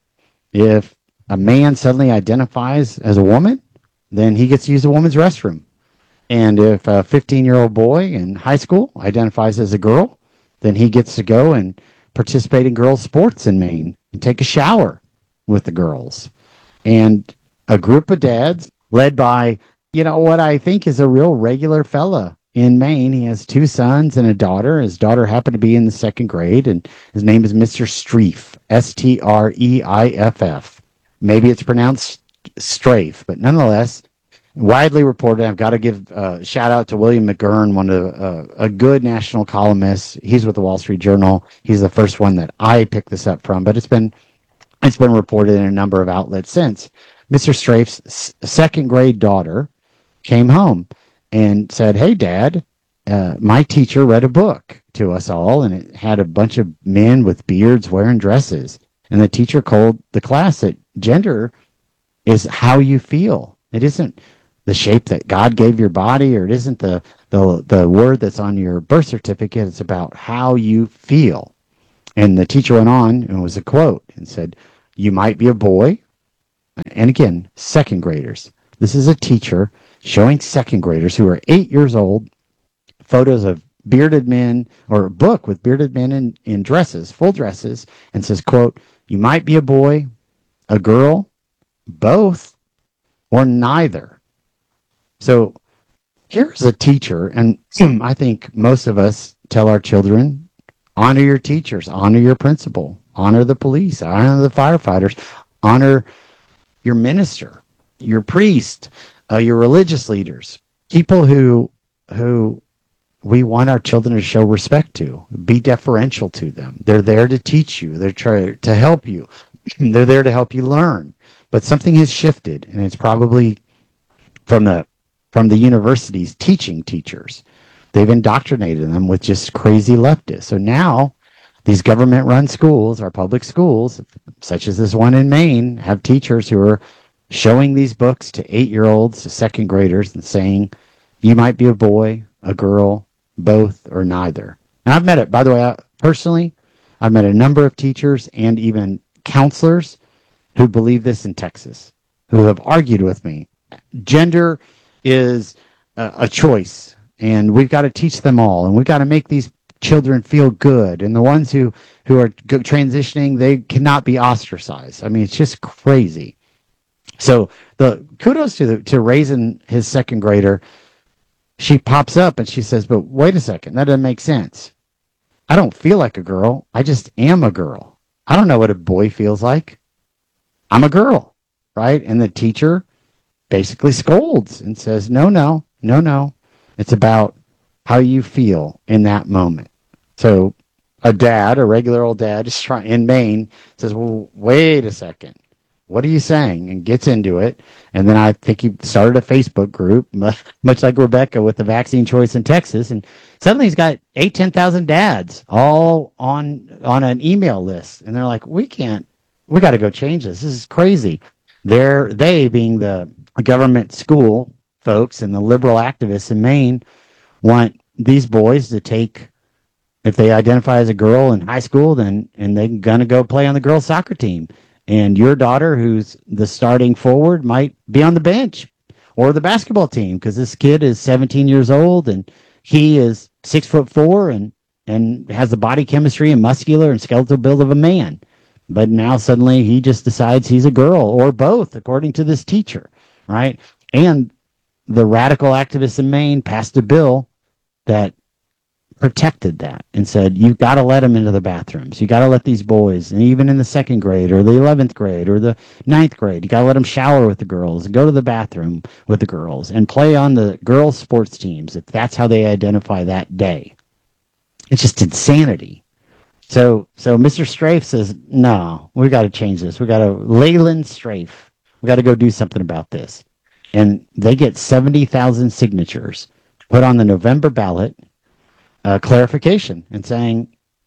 if a man suddenly identifies as a woman, then he gets to use a woman's restroom. And if a fifteen-year-old boy in high school identifies as a girl, then he gets to go and participate in girls' sports in Maine and take a shower with the girls. And a group of dads led by, you know, what I think is a real regular fella in Maine. He has two sons and a daughter. His daughter happened to be in the second grade, and his name is Mister Streif, S T R E I F F. Maybe it's pronounced Strafe, but nonetheless, widely reported. I've got to give a shout out to William McGurn, one of uh, a good national columnist. He's with the Wall Street Journal. He's the first one that I picked this up from, but it's been it's been reported in a number of outlets since. Mister Strafe's second grade daughter came home and said, "Hey, Dad, uh, my teacher read a book to us all, and it had a bunch of men with beards wearing dresses. And the teacher told the class that gender is how you feel. It isn't the shape that God gave your body, or it isn't the, the, the word that's on your birth certificate. It's about how you feel. And the teacher went on, and it was a quote, and said, you might be a boy. And again, second graders. This is a teacher showing second graders who are eight years old photos of bearded men, or a book with bearded men in, in dresses, full dresses, and says, quote, you might be a boy, a girl, both, or neither. So here's a teacher, and I think most of us tell our children, honor your teachers, honor your principal, honor the police, honor the firefighters, honor your minister, your priest, uh, your religious leaders, people who who we want our children to show respect to, be deferential to them. They're there to teach you. They're trying to help you. They're there to help you learn. But something has shifted, and it's probably from the from the universities teaching teachers. They've indoctrinated them with just crazy leftists. So now these government-run schools, our public schools, such as this one in Maine, have teachers who are showing these books to eight-year-olds, to second graders, and saying, you might be a boy, a girl, both, or neither. And I've met it, by the way, I, personally, I've met a number of teachers and even counselors who believe this in Texas, who have argued with me. Gender is a, a choice, and we've got to teach them all, and we've got to make these children feel good. And the ones who, who are go- transitioning, they cannot be ostracized. I mean, it's just crazy. So the kudos to the, to raising his second grader. She pops up and she says, but wait a second, that doesn't make sense. I don't feel like a girl. I just am a girl. I don't know what a boy feels like. I'm a girl, right? And the teacher basically scolds and says, no, no, no, no. It's about how you feel in that moment. So a dad, a regular old dad is trying in Maine, says, well, wait a second. What are you saying? And gets into it. And then I think he started a Facebook group, much, much like Rebecca with the vaccine choice in Texas. And suddenly he's got eight, ten thousand dads all on on an email list. And they're like, we can't, we got to go change this. This is crazy. They're, they being the government school folks and the liberal activists in Maine want these boys to take, if they identify as a girl in high school, then and they're going to go play on the girls' soccer team. And your daughter, who's the starting forward, might be on the bench or the basketball team because this kid is seventeen years old and he is six foot four and, and has the body chemistry and muscular and skeletal build of a man. But now suddenly he just decides he's a girl or both, according to this teacher, right? And the radical activists in Maine passed a bill that protected that and said, you got to let them into the bathrooms. You got to let these boys, and even in the second grade or the eleventh grade or the ninth grade, you got to let them shower with the girls and go to the bathroom with the girls and play on the girls' sports teams if that's how they identify that day. It's just insanity. So, so Mister Strafe says, no, we got to change this. We got to, Leyland Strafe, we got to go do something about this. And they get seventy thousand signatures put on the November ballot. Uh, clarification and saying,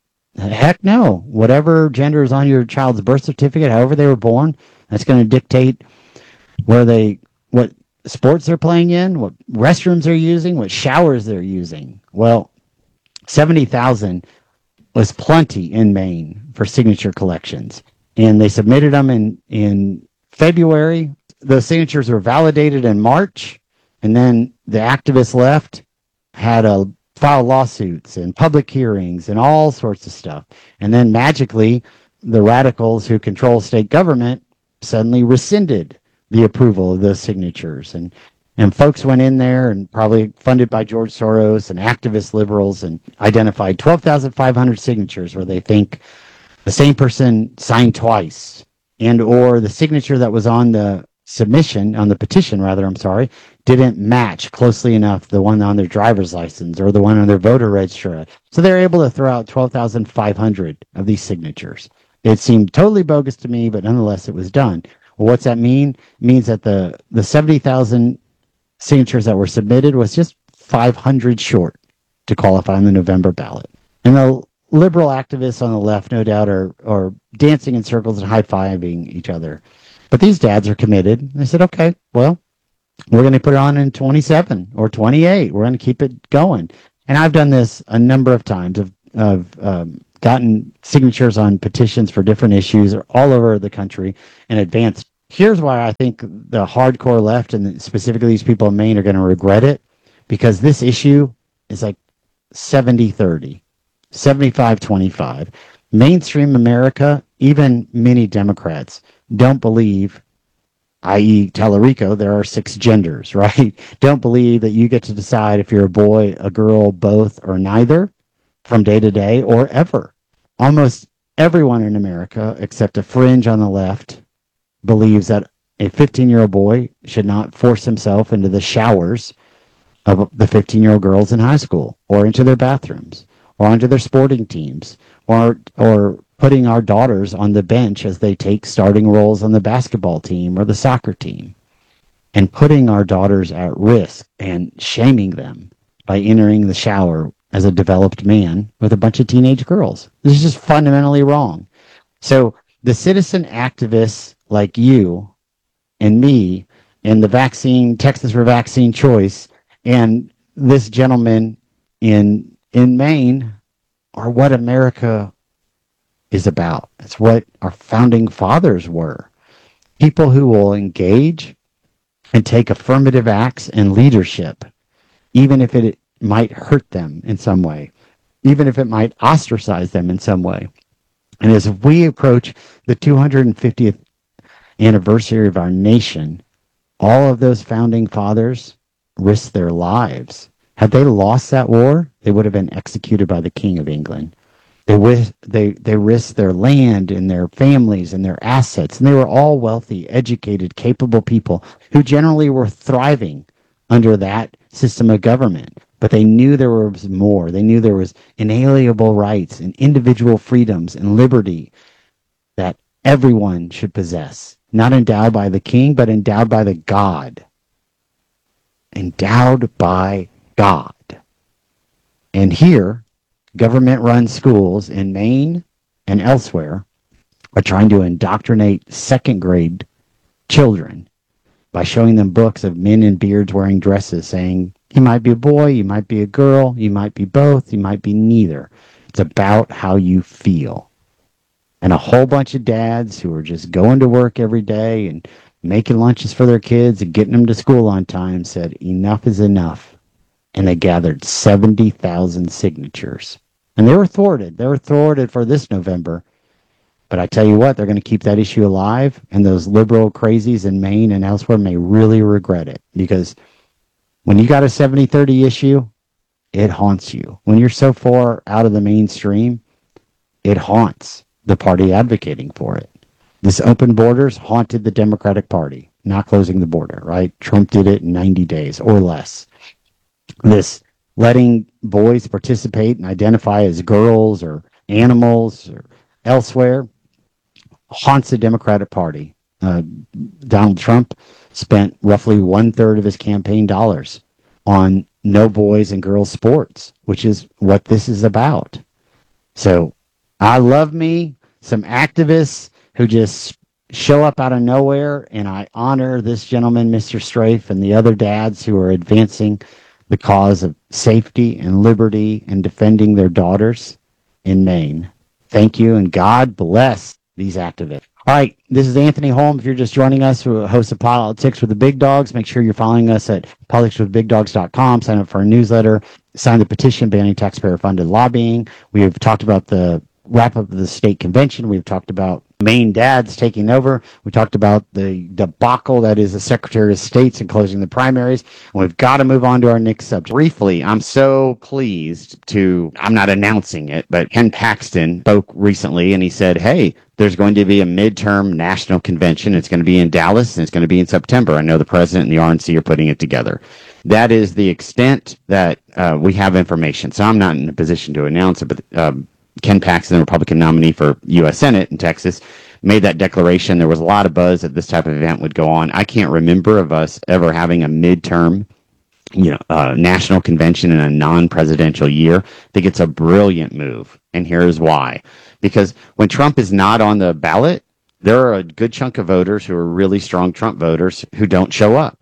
heck no, whatever gender is on your child's birth certificate, however they were born, that's going to dictate where they, what sports they're playing in, what restrooms they're using, what showers they're using. Well, seventy thousand was plenty in Maine for signature collections. And they submitted them in, in February. Those signatures were validated in March. And then the activists left, had a file lawsuits and public hearings and all sorts of stuff. And then magically, the radicals who control state government suddenly rescinded the approval of those signatures. And, and folks went in there and probably funded by George Soros and activist liberals and identified twelve thousand five hundred signatures where they think the same person signed twice, and or the signature that was on the submission, on the petition rather, I'm sorry, didn't match closely enough the one on their driver's license or the one on their voter registry. So they're able to throw out twelve thousand five hundred of these signatures. It seemed totally bogus to me, but nonetheless it was done. Well, what's that mean? It means that the, the seventy thousand signatures that were submitted was just five hundred short to qualify on the November ballot. And the liberal activists on the left, no doubt, are, are dancing in circles and high-fiving each other. But these dads are committed. They said, okay, well, We're going to put it on in twenty-seven or twenty-eight. We're going to keep it going. And I've done this a number of times. I've, I've um, gotten signatures on petitions for different issues all over the country in advance. Here's why I think the hardcore left, and specifically these people in Maine, are going to regret it, because this issue is like seventy thirty, seventy-five twenty-five. Mainstream America, even many Democrats, don't believe, that is. Tallarico, there are six genders, right? Don't believe that you get to decide if you're a boy, a girl, both, or neither from day to day or ever. Almost everyone in America, except a fringe on the left, believes that a fifteen-year-old boy should not force himself into the showers of the fifteen-year-old girls in high school, or into their bathrooms, or onto their sporting teams, or or putting our daughters on the bench as they take starting roles on the basketball team or the soccer team, and putting our daughters at risk and shaming them by entering the shower as a developed man with a bunch of teenage girls. This is just fundamentally wrong. So the citizen activists like you and me and the vaccine, Texas for Vaccine Choice, and this gentleman in in Maine are what America is about. It's what our founding fathers were. People who will engage and take affirmative acts and leadership, even if it might hurt them in some way, even if it might ostracize them in some way. And as we approach the two hundred fiftieth anniversary of our nation, all of those founding fathers risked their lives. Had they lost that war, they would have been executed by the King of England. They, wis- they, they risked their land and their families and their assets, and they were all wealthy, educated, capable people who generally were thriving under that system of government. But they knew there was more. They knew there was inalienable rights and individual freedoms and liberty that everyone should possess. Not endowed by the king, but endowed by the God. Endowed by God. And here, government-run schools in Maine and elsewhere are trying to indoctrinate second-grade children by showing them books of men in beards wearing dresses saying, you might be a boy, you might be a girl, you might be both, you might be neither. It's about how you feel. And a whole bunch of dads who are just going to work every day and making lunches for their kids and getting them to school on time said, enough is enough. And they gathered seventy thousand signatures. And they were thwarted. They were thwarted for this November. But I tell you what, they're going to keep that issue alive, and those liberal crazies in Maine and elsewhere may really regret it. Because when you got a seventy thirty issue, it haunts you. When you're so far out of the mainstream, it haunts the party advocating for it. This open borders haunted the Democratic Party, not closing the border, right? Trump did it in ninety days or less. This letting boys participate and identify as girls or animals or elsewhere haunts the Democratic Party. Uh, Donald Trump spent roughly one third of his campaign dollars on no boys and girls sports, which is what this is about. So I love me some activists who just show up out of nowhere, and I honor this gentleman, Mister Strafe, and the other dads who are advancing the cause of safety and liberty and defending their daughters in Maine. Thank you, and God bless these activists. All right, this is Anthony Holm. If you're just joining us, who hosts of Politics with the Big Dogs, make sure you're following us at politics with big dogs dot com. Sign up for our newsletter. Sign the petition banning taxpayer-funded lobbying. We have talked about the wrap-up of the state convention. We've talked about Maine dads taking over. We talked about the debacle that is the Secretary of State's and closing the primaries. And we've got to move on to our next subject. Briefly, I'm so pleased to, I'm not announcing it, but Ken Paxton spoke recently and he said, hey, there's going to be a midterm national convention. It's going to be in Dallas and it's going to be in September. I know the president and the R N C are putting it together. That is the extent that uh, we have information. So I'm not in a position to announce it, but um, Ken Paxton, the Republican nominee for U S Senate in Texas, made that declaration. There was a lot of buzz that this type of event would go on. I can't remember of us ever having a midterm, you know, uh, national convention in a non-presidential year. I think it's a brilliant move, and here's why. Because when Trump is not on the ballot, there are a good chunk of voters who are really strong Trump voters who don't show up.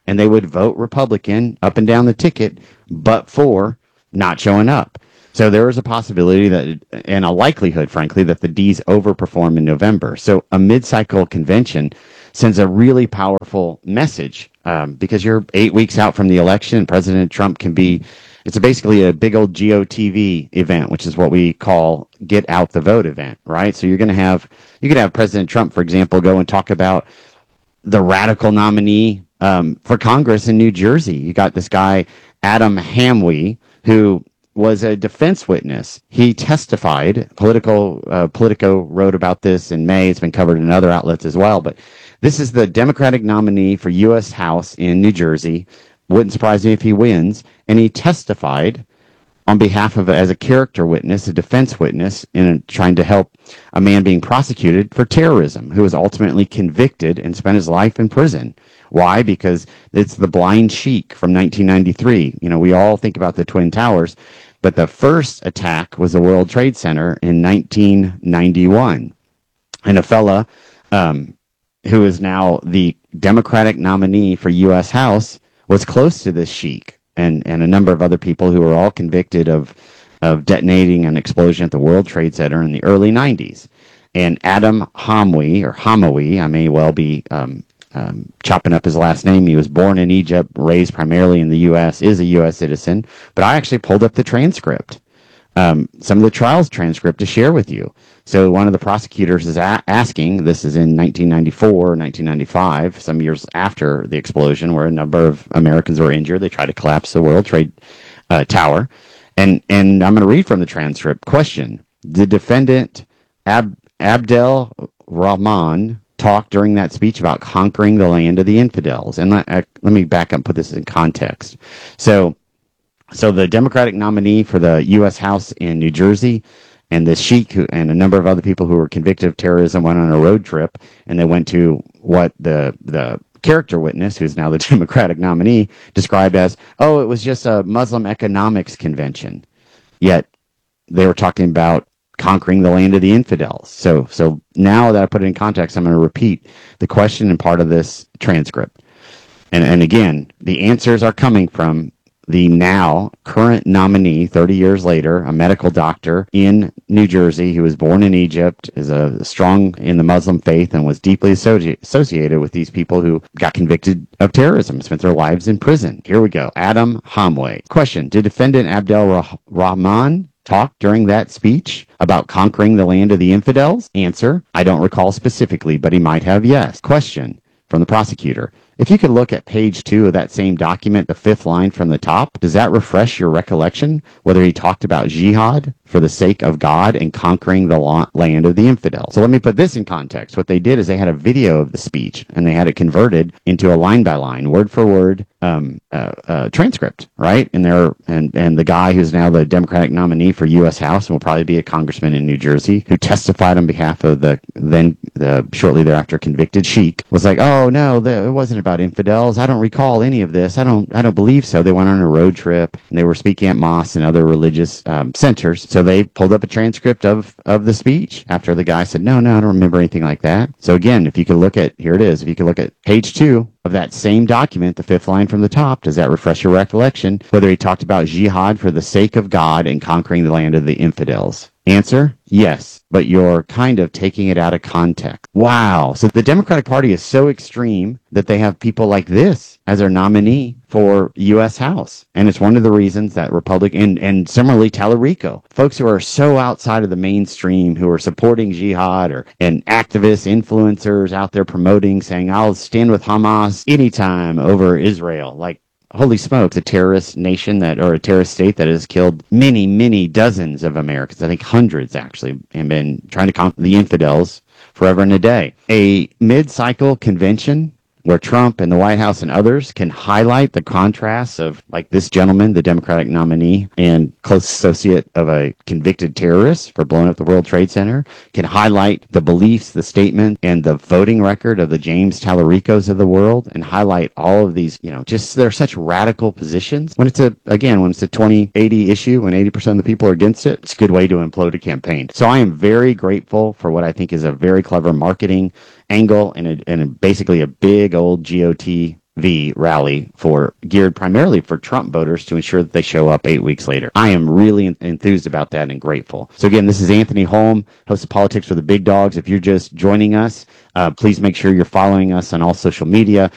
and they would vote Republican up and down the ticket, but for not showing up. So there is a possibility that, and a likelihood, frankly, that the D's overperform in November. So a mid-cycle convention sends a really powerful message um, because you're eight weeks out from the election. President Trump can be, it's basically a big old G O T V event, which is what we call get out the vote event, right? So you're going to have, you could have President Trump, for example, go and talk about the radical nominee um, for Congress in New Jersey. You got this guy, Adam Hamwee, who was a defense witness. He testified. Politico, uh, Politico wrote about this in May. It's been covered in other outlets as well. But this is the Democratic nominee for U S House in New Jersey. Wouldn't surprise me if he wins. And he testified on behalf of, as a character witness, a defense witness, in trying to help a man being prosecuted for terrorism, who was ultimately convicted and spent his life in prison. Why? Because it's the blind sheik from nineteen ninety-three. You know, we all think about the Twin Towers, but the first attack was the World Trade Center in nineteen ninety-one. And a fella um, who is now the Democratic nominee for U S House was close to this sheik and, and a number of other people who were all convicted of, of detonating an explosion at the World Trade Center in the early nineties. And Adam Hamwee, or Hamwee, I may well be um, um, chopping up his last name. He was born in Egypt, raised primarily in the U S, is a U S citizen. But I actually pulled up the transcript, um, some of the trials transcript to share with you. So one of the prosecutors is a- asking, this is in nineteen ninety-four, nineteen ninety-five, some years after the explosion, where a number of Americans were injured. They tried to collapse the World Trade uh, Tower. And, and I'm going to read from the transcript. Question: the defendant, Ab- Abdel Rahman, talked during that speech about conquering the land of the infidels. And let, uh, let me back up and put this in context. So, so the Democratic nominee for the U S House in New Jersey and the sheik who, and a number of other people who were convicted of terrorism went on a road trip, and they went to what the the character witness, who's now the Democratic nominee, described as, oh, it was just a Muslim economics convention. Yet they were talking about conquering the land of the infidels. So, so now that I put it in context, I'm going to repeat the question and part of this transcript. And, and again, the answers are coming from the now current nominee, thirty years later, a medical doctor in New Jersey who was born in Egypt, is a strong in the Muslim faith, and was deeply associ- associated with these people who got convicted of terrorism, spent their lives in prison. Here we go. Adam Hamwee. Question: did defendant Abdel Rah- Rahman talk during that speech about conquering the land of the infidels? Answer: I don't recall specifically, but he might have, yes. Question from the prosecutor: if you could look at page two of that same document, the fifth line from the top, does that refresh your recollection whether he talked about jihad for the sake of God and conquering the la- land of the infidels? So let me put this in context. What they did is they had a video of the speech, and they had it converted into a line-by-line, word-for-word um, uh, uh, transcript, right? And there, and and the guy who's now the Democratic nominee for U S House and will probably be a congressman in New Jersey, who testified on behalf of the then the shortly thereafter convicted sheik, was like, oh no, the, it wasn't about infidels. I don't recall any of this. I don't I don't believe so. They went on a road trip and they were speaking at mosques and other religious um, centers. So they pulled up a transcript of, of the speech after the guy said, no, no, I don't remember anything like that. So again, if you could look at, here it is, if you could look at page two of that same document, the fifth line from the top, does that refresh your recollection whether he talked about jihad for the sake of God and conquering the land of the infidels? Answer: yes, but you're kind of taking it out of context. Wow. So the Democratic Party is so extreme that they have people like this as their nominee for U S House. And it's one of the reasons that Republican, and, and similarly Tallarico, folks who are so outside of the mainstream, who are supporting jihad, or and activists, influencers out there promoting, saying, I'll stand with Hamas anytime over Israel. Like, holy smokes, a terrorist nation that, or a terrorist state that has killed many, many dozens of Americans, I think hundreds actually, and been trying to conquer the infidels forever and a day. A mid-cycle convention where Trump and the White House and others can highlight the contrasts of, like this gentleman, the Democratic nominee and close associate of a convicted terrorist for blowing up the World Trade Center, can highlight the beliefs, the statement, and the voting record of the James Tallaricos of the world, and highlight all of these, you know, just they're such radical positions. When it's a, again, when it's a twenty eighty issue, when eighty percent of the people are against it, it's a good way to implode a campaign. So I am very grateful for what I think is a very clever marketing angle and, a, and a, basically a big old G O T V rally for geared primarily for Trump voters to ensure that they show up eight weeks later. I am really enthused about that and grateful. So again, this is Anthony Holm, host of Politics for the Big Dogs. If you're just joining us, uh, please make sure you're following us on all social media.